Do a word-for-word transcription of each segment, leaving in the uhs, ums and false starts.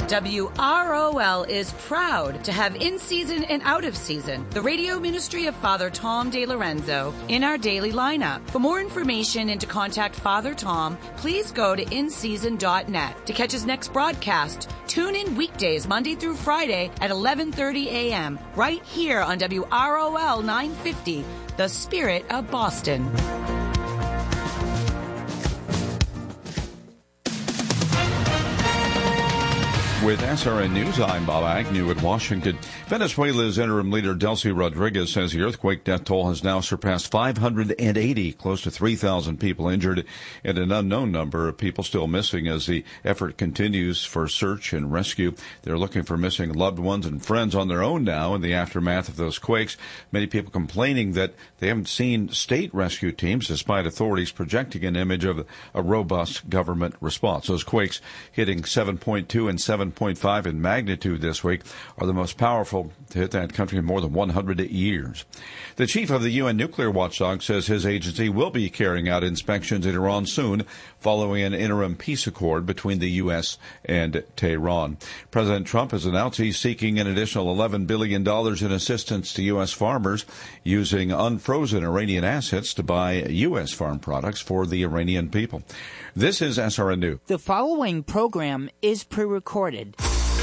W R O L is proud to have in season and out of season the radio ministry of Father Tom De Lorenzo in our daily lineup. For more information and to contact Father Tom, please go to in season dot net. To catch his next broadcast, tune in weekdays Monday through Friday at eleven thirty a.m. right here on W R O L nine fifty, The Spirit of Boston. With S R N News, I'm Bob Agnew at Washington. Venezuela's interim leader Delcy Rodriguez says the earthquake death toll has now surpassed five hundred eighty, close to three thousand people injured, and an unknown number of people still missing as the effort continues for search and rescue. They're looking for missing loved ones and friends on their own now in the aftermath of those quakes. Many people complaining that they haven't seen state rescue teams, despite authorities projecting an image of a robust government response. Those quakes hitting seven point two and seven point five in magnitude this week are the most powerful to hit that country in more than one hundred years. The chief of the U N nuclear watchdog says his agency will be carrying out inspections in Iran soon, following an interim peace accord between the U S and Tehran. President Trump has announced he's seeking an additional eleven billion dollars in assistance to U S farmers, using unfrozen Iranian assets to buy U S farm products for the Iranian people. This is S R N News. The following program is pre-recorded.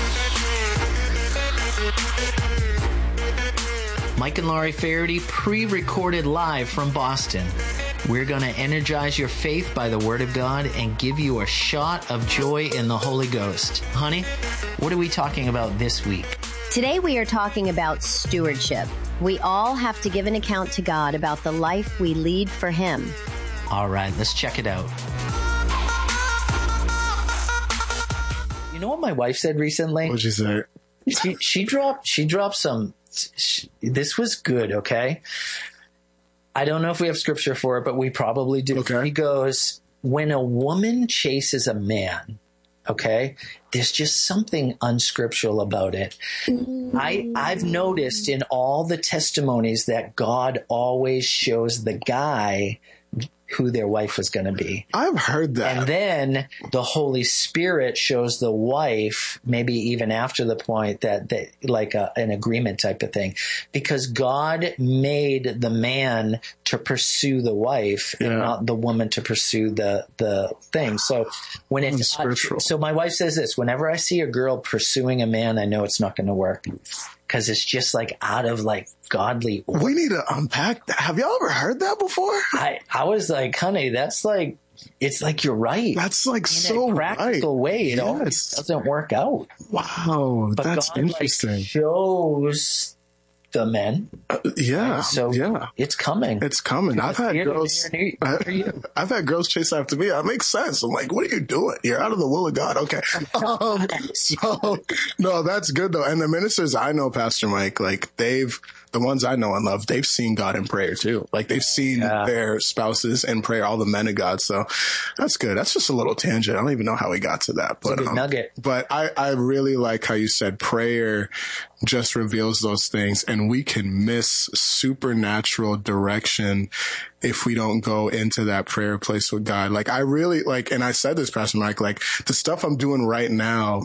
Mike and Laurie Faherty, pre-recorded live from Boston. We're going to energize your faith by the Word of God and give you a shot of joy in the Holy Ghost. Honey, what are we talking about this week? Today we are talking about stewardship. We all have to give an account to God about the life we lead for Him. All right, let's check it out. You know what my wife said recently? What'd she say? She, she dropped. She dropped some. She, this was good. Okay. I don't know if we have scripture for it, but we probably do. Okay. He goes, when a woman chases a man, okay, there's just something unscriptural about it. I I've noticed in all the testimonies that God always shows the guy who their wife was going to be. I've heard that. And then the Holy Spirit shows the wife, maybe even after the point that, that like a, an agreement type of thing, because God made the man to pursue the wife yeah. and not the woman to pursue the, the thing. So when it's, spiritual. So my wife says this, whenever I see a girl pursuing a man, I know it's not going to work. Because it's just like out of like godly order. We need to unpack that. Have y'all ever heard that before? I, I was like, honey, that's like, it's like you're right. That's like in so a practical right. way. It yes. always doesn't work out. Wow, but that's God, interesting. Like, shows the men. Uh, yeah, right? So yeah, it's coming. It's coming. I've had near, girls. Near, near, near I, I've had girls chase after me. That makes sense. I'm like, what are you doing? You're out of the will of God. Okay. Um, so no, that's good though. And the ministers I know, Pastor Mike, like they've. The ones I know and love, they've seen God in prayer too. Like they've seen yeah. their spouses in prayer, all the men of God. So that's good. That's just a little tangent. I don't even know how we got to that, but, it's a good um, nugget. But I, I really like how you said prayer just reveals those things, and we can miss supernatural direction if we don't go into that prayer place with God. Like I really like, and I said this, Pastor Mike, like the stuff I'm doing right now,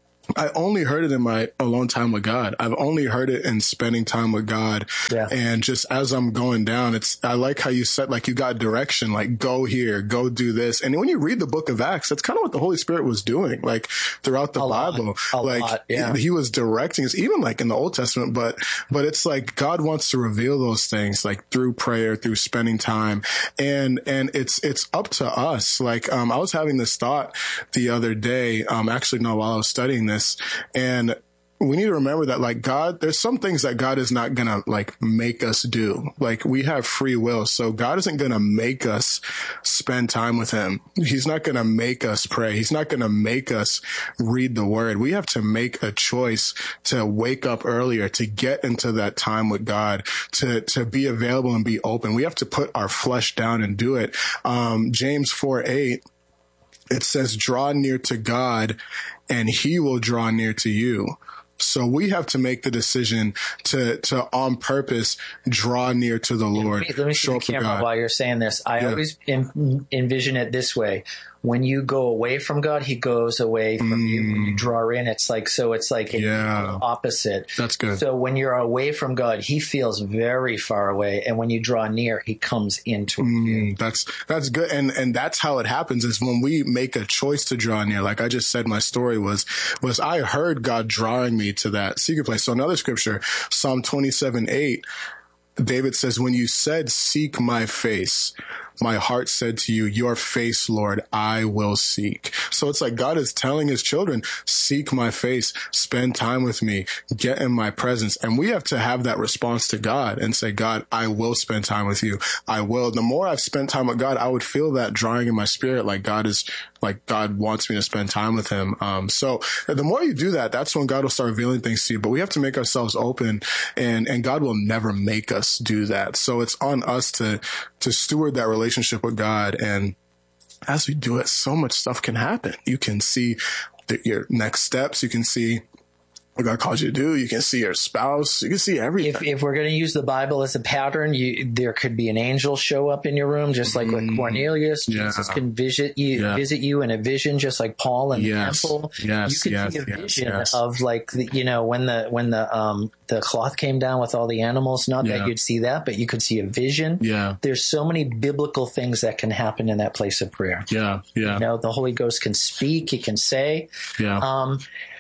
I only heard it in my alone time with God. I've only heard it in spending time with God. Yeah. And just as I'm going down, it's, I like how you said, like, you got direction, like, go here, go do this. And when you read the book of Acts, that's kind of what the Holy Spirit was doing, like, throughout the a Bible. Lot. Like, lot, yeah. he, he was directing us, even like in the Old Testament, but, but it's like God wants to reveal those things, like, through prayer, through spending time. And, and it's, it's up to us. Like, um, I was having this thought the other day, um, actually, no, while I was studying this. And we need to remember that, like, God, there's some things that God is not going to, like, make us do. Like, we have free will. So God isn't going to make us spend time with him. He's not going to make us pray. He's not going to make us read the word. We have to make a choice to wake up earlier, to get into that time with God, to, to be available and be open. We have to put our flesh down and do it. Um, James four eight, it says, draw near to God and he will draw near to you. So we have to make the decision to, to on purpose, draw near to the Lord. Let me, let me see the camera while you're saying this. I yeah. always em- envision it this way. when you go away from God, he goes away from mm. you. When you draw in, it's like, so it's like yeah. opposite. That's good. So when you're away from God, he feels very far away. And when you draw near, he comes into mm, you. That's, that's good. And, and that's how it happens, is when we make a choice to draw near. Like I just said, my story was, was I heard God drawing me to that secret place. So another scripture, Psalm twenty-seven eight, David says, when you said, seek my face, my heart said to you, your face, Lord, I will seek. So it's like God is telling his children, seek my face, spend time with me, get in my presence. And we have to have that response to God and say, God, I will spend time with you. I will. The more I've spent time with God, I would feel that drawing in my spirit, like God is, like God wants me to spend time with him. Um, so the more you do that, that's when God will start revealing things to you. But we have to make ourselves open, and, and God will never make us do that. So it's on us to, to steward that relationship with God. And as we do it, so much stuff can happen. You can see the, your next steps. You can see what God calls you to do. You can see your spouse. You can see everything. If, if we're going to use the Bible as a pattern, you, there could be an angel show up in your room, just like mm. with Cornelius. Yeah. Jesus can visit you, yeah. visit you in a vision, just like Paul in yes. the temple. Yes. You could yes. see a yes. vision yes. of like, the, you know, when the, when the, um, the cloth came down with all the animals, not yeah. that you'd see that, but you could see a vision. Yeah. There's so many biblical things that can happen in that place of prayer. Yeah. Yeah. You know, the Holy Ghost can speak. He can say, yeah. um,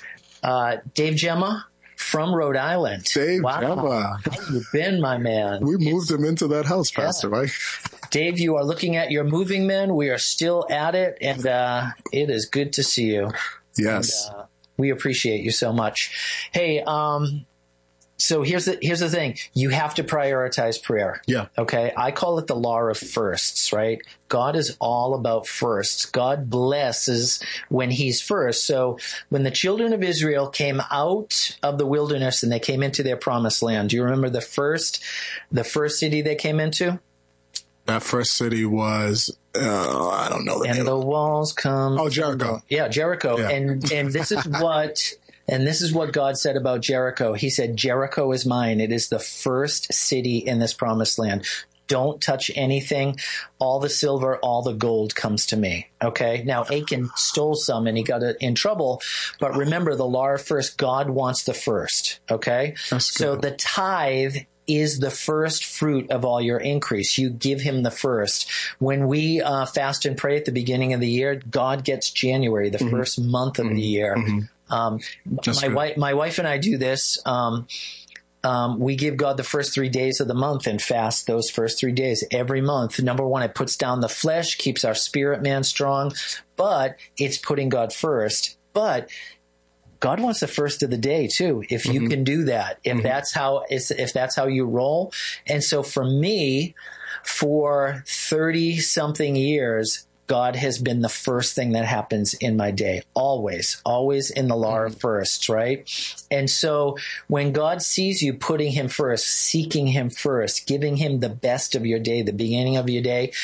uh, Dave Gemma from Rhode Island. Dave wow. Gemma. How you been, my man? We moved it's, him into that house, Pastor yeah. Mike. Dave, you are looking at your moving men. We are still at it, and uh, it is good to see you. Yes. And, uh, we appreciate you so much. Hey, um, so here's the here's the thing. You have to prioritize prayer. Yeah. Okay. I call it the law of firsts, right? God is all about firsts. God blesses when he's first. So when the children of Israel came out of the wilderness and they came into their promised land, do you remember the first the first city they came into? That first city was uh, I don't know the and name. the walls come. Oh, Jericho. Yeah, Jericho. Yeah. And and this is what And this is what God said about Jericho. He said, Jericho is mine. It is the first city in this promised land. Don't touch anything. All the silver, all the gold comes to me. Okay. Now Achan stole some and he got in trouble. But remember the law of first, God wants the first. Okay. So the tithe is the first fruit of all your increase. You give him the first. When we uh, fast and pray at the beginning of the year, God gets January, the mm-hmm. first month of mm-hmm. the year. Mm-hmm. Um, my wife, my wife and I do this. Um, um, we give God the first three days of the month and fast those first three days every month. Number one, it puts down the flesh, keeps our spirit man strong, but it's putting God first. But God wants the first of the day too. If you mm-hmm. can do that, if mm-hmm. that's how it's, if that's how you roll. And so for me, for thirty something years, God has been the first thing that happens in my day. Always, always in the law of firsts, right? And so when God sees you putting him first, seeking him first, giving him the best of your day, the beginning of your day,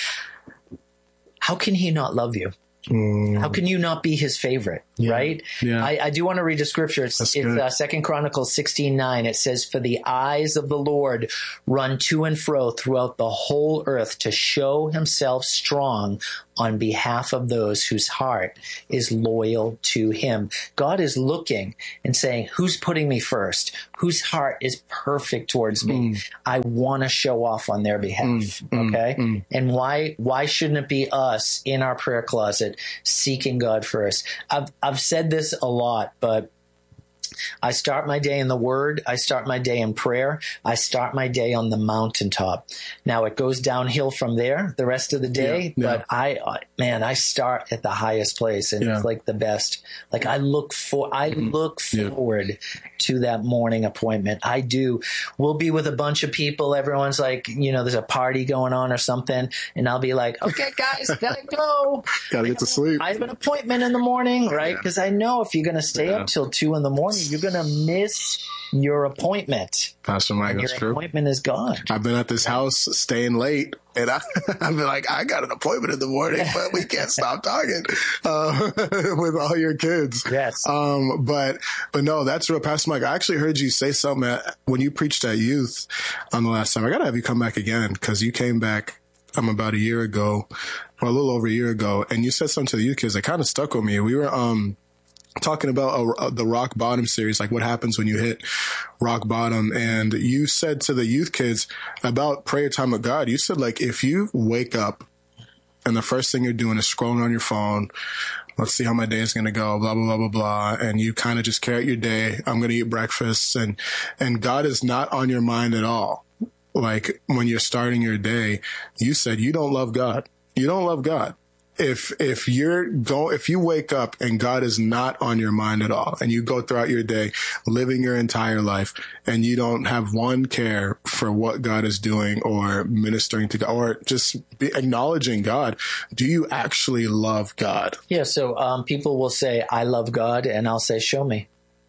how can he not love you? Mm. How can you not be his favorite? Yeah. Right? Yeah. I, I do want to read a scripture. It's, it's uh, Second Chronicles sixteen nine. It says, for the eyes of the Lord run to and fro throughout the whole earth to show himself strong on behalf of those whose heart is loyal to him. God is looking and saying, who's putting me first? Whose heart is perfect towards me? Mm. I want to show off on their behalf. Mm. Okay. Mm. And why, why shouldn't it be us in our prayer closet seeking God first? I've, I've said this a lot, but I start my day in the Word. I start my day in prayer. I start my day on the mountaintop. Now it goes downhill from there the rest of the day, yeah, yeah. but I, uh, man, I start at the highest place, and yeah. it's like the best. Like I look for, I mm-hmm. look forward yeah. to that morning appointment. I do. We'll be with a bunch of people. Everyone's like, you know, there's a party going on or something, and I'll be like, okay, guys, gotta go. Gotta get to sleep. I have an appointment in the morning, right? Because yeah. I know if you're gonna stay yeah. up till two in the morning, you're going to miss your appointment. Pastor Mike, that's your true. Your appointment is gone. I've been at this house staying late, and I, I've been like, I got an appointment in the morning, but we can't stop talking uh, with all your kids. Yes. Um, but but no, that's real, Pastor Mike. I actually heard you say something at, when you preached at youth on the last time. I got to have you come back again, because you came back um, about a year ago, or a little over a year ago, and you said something to the youth kids that kind of stuck with me. We were um, talking about a, a, the rock bottom series, like what happens when you hit rock bottom. And you said to the youth kids about prayer time with God, you said, like, if you wake up and the first thing you're doing is scrolling on your phone, let's see how my day is going to go, blah, blah, blah, blah, blah. And you kind of just carry out your day. I'm going to eat breakfast, and, and God is not on your mind at all. Like when you're starting your day, you said you don't love God. You don't love God. If, if you're go, if you wake up and God is not on your mind at all, and you go throughout your day living your entire life and you don't have one care for what God is doing or ministering to God or just be acknowledging God, do you actually love God? Yeah. So, um, people will say, I love God, and I'll say, show me.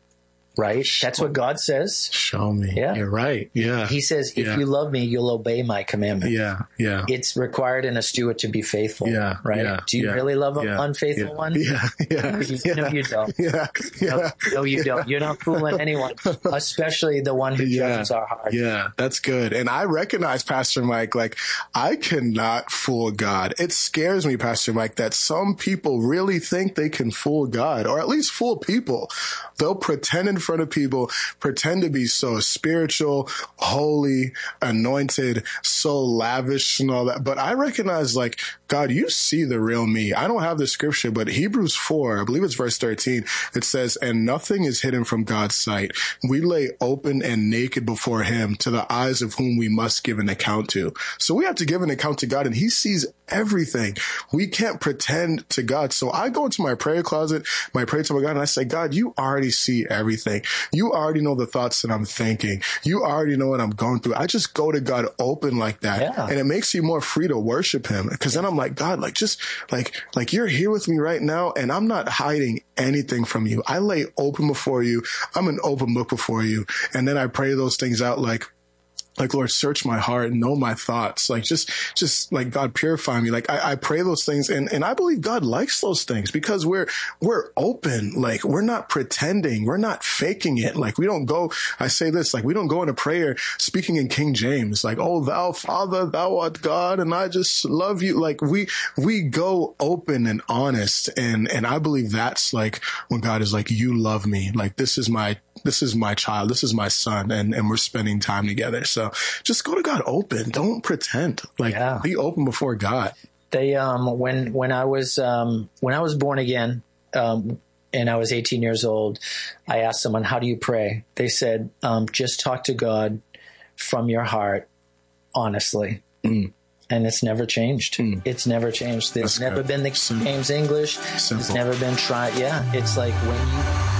Right? That's what God says. Show me. Yeah. You're right. Yeah. He says, if yeah. you love me, you'll obey my commandment. Yeah. Yeah. It's required in a steward to be faithful. Yeah. Right? Yeah. Do you yeah. really love an yeah. unfaithful yeah. one? Yeah. Yeah. No, you, yeah. no, you don't. Yeah. yeah. No, no, you don't. You're not fooling anyone, especially the one who yeah. judges our heart. Yeah. That's good. And I recognize, Pastor Mike, like, I cannot fool God. It scares me, Pastor Mike, that some people really think they can fool God, or at least fool people. They'll pretend in front of people, pretend to be so spiritual, holy, anointed, so lavish and all that. But I recognize, like, God, you see the real me. I don't have the scripture, but Hebrews four, I believe it's verse thirteen, it says, and nothing is hidden from God's sight. We lay open and naked before him to the eyes of whom we must give an account to. So we have to give an account to God, and he sees everything. We can't pretend to God. So I go into my prayer closet, my prayer to my God, and I say, God, you already see everything. You already know the thoughts that I'm thinking. You already know what I'm going through. I just go to God open like that. Yeah. And it makes you more free to worship him. Because then I'm like, God, like, just like, like you're here with me right now, and I'm not hiding anything from you. I lay open before you. I'm an open book before you. And then I pray those things out, like, like, Lord, search my heart and know my thoughts. Like, just, just like, God, purify me. Like, I, I pray those things. And, and I believe God likes those things because we're, we're open. Like, we're not pretending. We're not faking it. Like, we don't go, I say this, like, we don't go into prayer speaking in King James, like, oh, thou Father, thou art God, and I just love you. Like, we, we go open and honest. And, and I believe that's like when God is like, you love me. Like, this is my, this is my child. This is my son. And, and we're spending time together. So just go to God open. Don't pretend. Like, yeah. Be open before God. They, um, when, when I was, um, when I was born again, um, and I was eighteen years old, I asked someone, how do you pray? They said, um, just talk to God from your heart, honestly. Mm. And it's never changed. Mm. It's never changed. There's That's never good. been the King James English. Simple. It's never been tried. Yeah. It's like when you...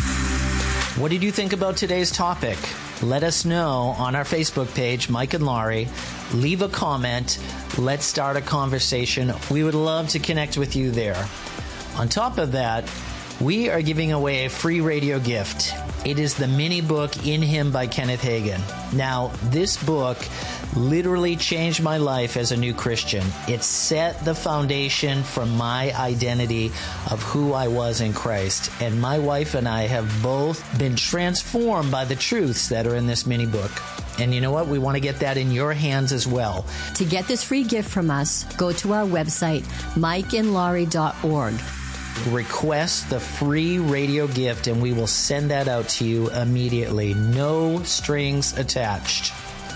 What did you think about today's topic? Let us know on our Facebook page, Mike and Laurie. Leave a comment. Let's start a conversation. We would love to connect with you there. On top of that, we are giving away a free radio gift. It is the mini book In Him by Kenneth Hagin. Now, this book literally changed my life as a new Christian. It set the foundation for my identity of who I was in Christ. And my wife and I have both been transformed by the truths that are in this mini book. And you know what? We want to get that in your hands as well. To get this free gift from us, go to our website, mike and laurie dot org. Request the free radio gift, and we will send that out to you immediately. No strings attached.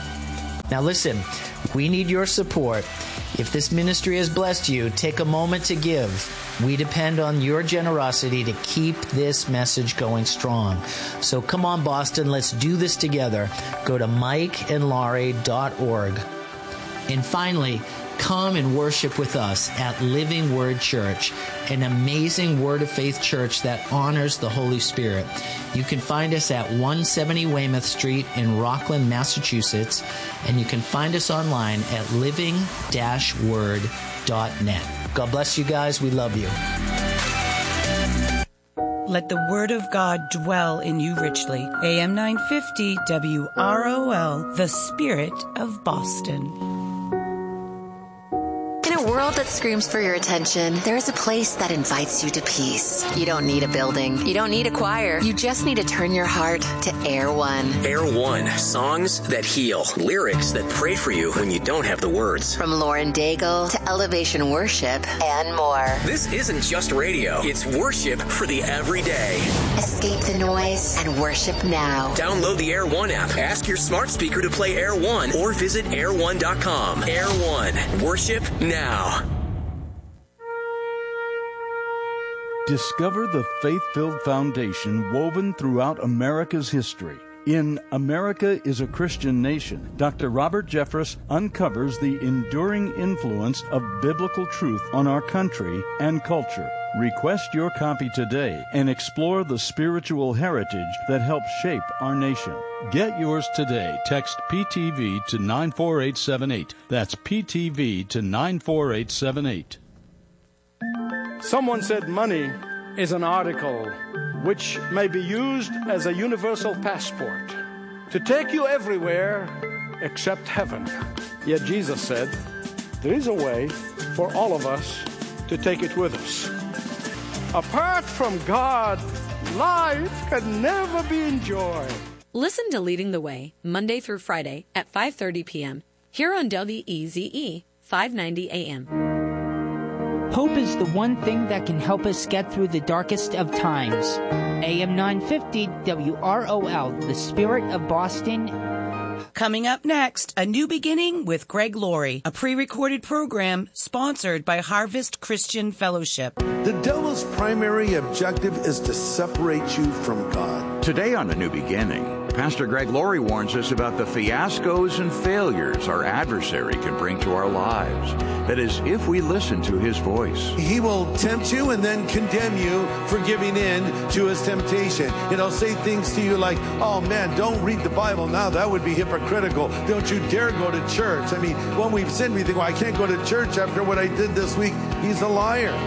Now listen, we need your support. If this ministry has blessed you, take a moment to give. We depend on your generosity to keep this message going strong. So come on, Boston, let's do this together. Go to mike and laurie dot org. And finally, come and worship with us at Living Word Church, an amazing Word of Faith church that honors the Holy Spirit. You can find us at one seventy Weymouth Street in Rockland, Massachusetts, and you can find us online at living dash word dot net. God bless you guys. We love you. Let the word of God dwell in you richly. A M nine fifty W R O L, the Spirit of Boston. In a world world that screams for your attention, there is a place that invites you to peace. You don't need a building. You don't need a choir. You just need to turn your heart to Air One. Air One. Songs that heal. Lyrics that pray for you when you don't have the words. From Lauren Daigle to Elevation Worship and more. This isn't just radio. It's worship for the everyday. Escape the noise and worship now. Download the Air One app. Ask your smart speaker to play Air One or visit air one dot com. Air One. Worship now. Discover the faith-filled foundation woven throughout America's history. In America is a Christian Nation, Doctor Robert Jeffress uncovers the enduring influence of biblical truth on our country and culture. Request your copy today and explore the spiritual heritage that helped shape our nation. Get yours today. Text P T V to nine four eight seven eight. That's P T V to nine four eight seven eight. Someone said money is an article which may be used as a universal passport to take you everywhere except heaven. Yet Jesus said, there is a way for all of us to take it with us. Apart from God, life can never be enjoyed. Listen to Leading the Way, Monday through Friday at five thirty p.m. here on W E Z E, five ninety A M. Hope is the one thing that can help us get through the darkest of times. A M nine fifty W R O L, the Spirit of Boston. Coming up next, A New Beginning with Greg Laurie, a pre-recorded program sponsored by Harvest Christian Fellowship. The devil's primary objective is to separate you from God. Today on A New Beginning, Pastor Greg Laurie warns us about the fiascos and failures our adversary can bring to our lives. That is, if we listen to his voice. He will tempt you and then condemn you for giving in to his temptation. And he'll say things to you like, oh man, don't read the Bible now. That would be hypocritical. Don't you dare go to church. I mean, when we've sinned, we think, well, I can't go to church after what I did this week. He's a liar.